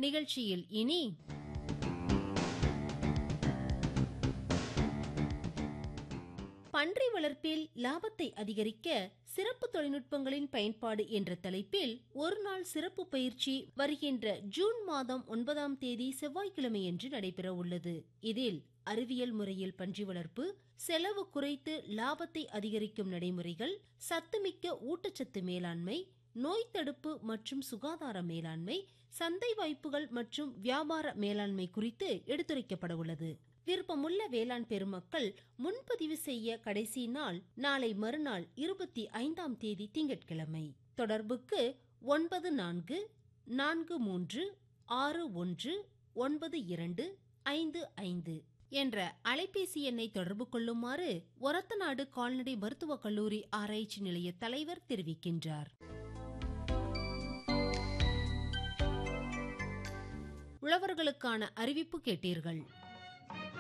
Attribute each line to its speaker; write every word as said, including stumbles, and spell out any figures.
Speaker 1: நிகழ்ச்சியில் இனி பன்றி வளர்ப்பில் லாபத்தை அதிகரிக்க சிறப்பு தொழில்நுட்பங்களின் பயன்பாடு என்ற தலைப்பில் ஒருநாள் சிறப்பு பயிற்சி வருகின்ற ஜூன் மாதம் ஒன்பதாம் தேதி செவ்வாய்க்கிழமையன்று நடைபெற உள்ளது. இதில் அறிவியல் முறையில் பன்றி வளர்ப்பு, செலவு குறைத்து லாபத்தை அதிகரிக்கும் நடைமுறைகள், சத்துமிக்க ஊட்டச்சத்து மேலாண்மை, நோய் தடுப்பு மற்றும் சுகாதார மேலாண்மை, சந்தை வாய்ப்புகள் மற்றும் வியாபார மேலாண்மை குறித்து எடுத்துரைக்கப்பட உள்ளது. விருப்பமுள்ள வேளாண் பெருமக்கள் முன்பதிவு செய்ய கடைசி நாள் நாளை மறுநாள் இருபத்தி ஐந்தாம் தேதி திங்கட்கிழமை. தொடர்புக்கு ஒன்பது நான்கு நான்கு மூன்று ஆறு ஒன்று ஒன்பது இரண்டு ஐந்து ஐந்து என்ற அலைபேசி எண்ணை தொடர்பு கொள்ளுமாறு ஒரத்தநாடு கால்நடை மருத்துவக் கல்லூரி ஆராய்ச்சி நிலைய தலைவர் தெரிவிக்கின்றார். உழவர்களுக்கான அறிவிப்பு கேட்டீர்கள்.